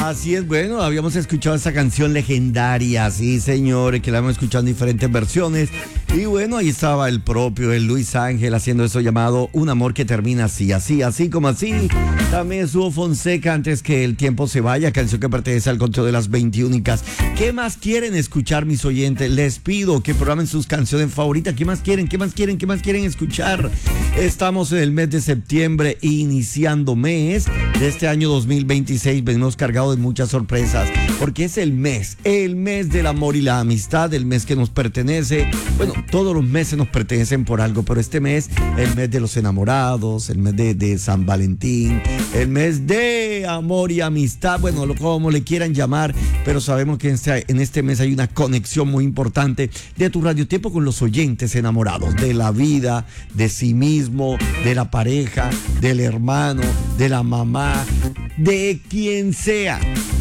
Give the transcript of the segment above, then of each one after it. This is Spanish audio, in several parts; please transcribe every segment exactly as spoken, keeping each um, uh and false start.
Así es, bueno, habíamos escuchado esa canción legendaria, sí, señores, que la hemos escuchado en diferentes versiones. Y bueno, ahí estaba el propio, el Luis Ángel, haciendo eso llamado Un amor que termina así, así, así como así. También estuvo Fonseca, Antes que el tiempo se vaya, canción que pertenece al conteo de las veintiúnicas. ¿Qué más quieren escuchar, mis oyentes? Les pido que programen sus canciones favoritas. ¿Qué más quieren? ¿Qué más quieren? ¿Qué más quieren escuchar? Estamos en el mes de septiembre, iniciando mes de este año dos mil veintiséis. Venimos cargados de muchas sorpresas, porque es el mes, el mes del amor y la amistad, el mes que nos pertenece. Bueno, todos los meses nos pertenecen por algo, pero este mes, el mes de los enamorados, el mes de, de San Valentín, el mes de amor y amistad, bueno, lo como le quieran llamar, pero sabemos que en este, en este mes hay una conexión muy importante de tu radiotiempo con los oyentes enamorados, de la vida, de sí mismo, de la pareja, del hermano, de la mamá, de quien sea.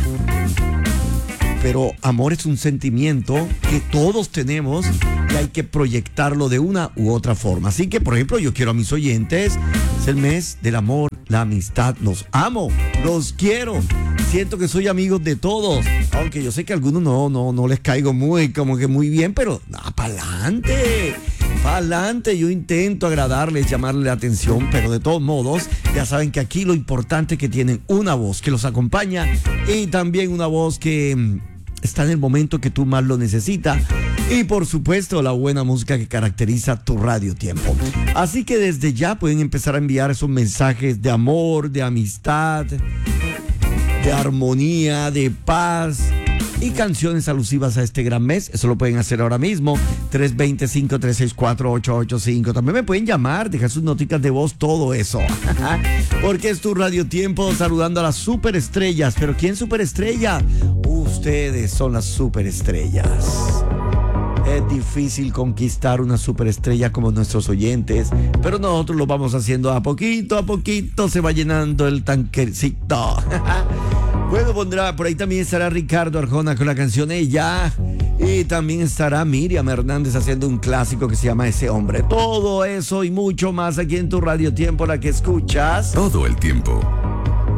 Pero amor es un sentimiento que todos tenemos y hay que proyectarlo de una u otra forma. Así que, por ejemplo, yo quiero a mis oyentes, es el mes del amor, la amistad, los amo, los quiero. Siento que soy amigo de todos, aunque yo sé que a algunos no, no, no les caigo muy, como que muy bien, pero ah, para adelante. Para adelante, yo intento agradarles, llamarles la atención, pero de todos modos, ya saben que aquí lo importante es que tienen una voz que los acompaña y también una voz que mmm, está en el momento que tú más lo necesitas. Y por supuesto, la buena música que caracteriza tu radiotiempo. Así que desde ya pueden empezar a enviar esos mensajes de amor, de amistad, de armonía, de paz y canciones alusivas a este gran mes. Eso lo pueden hacer ahora mismo. tres dos cero, cinco tres seis cuatro, ocho ocho cinco. También me pueden llamar, dejar sus notitas de voz, todo eso. Porque es tu radiotiempo, saludando a las superestrellas. ¿Pero quién superestrella? Ustedes son las superestrellas. Es difícil conquistar una superestrella como nuestros oyentes, pero nosotros lo vamos haciendo a poquito, a poquito se va llenando el tanquecito. Bueno, pondrá, por ahí también estará Ricardo Arjona con la canción Ella. Y también estará Miriam Hernández haciendo un clásico que se llama Ese Hombre. Todo eso y mucho más aquí en tu radiotiempo, la que escuchas todo el tiempo.